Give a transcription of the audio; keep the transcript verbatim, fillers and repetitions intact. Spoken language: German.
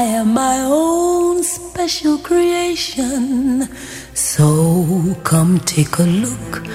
I am my own special creation. So come take a look